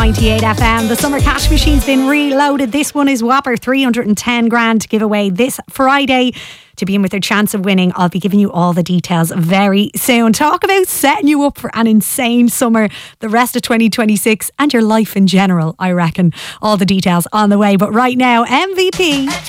98 FM. The summer cash machine's been reloaded. This one is whopper, 310 grand to give away this Friday. To be in with your chance of winning, I'll be giving you all the details very soon. Talk about setting you up for an insane summer, the rest of 2026 and your life in general, I reckon. All the details on the way. But right now, MVP.